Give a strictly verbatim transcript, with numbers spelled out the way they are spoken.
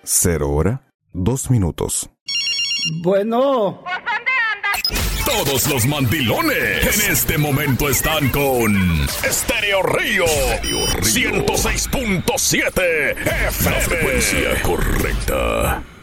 Cero hora, dos minutos. Bueno. Todos los mandilones en este momento están con Estéreo Río, ciento seis punto siete F M. La frecuencia correcta.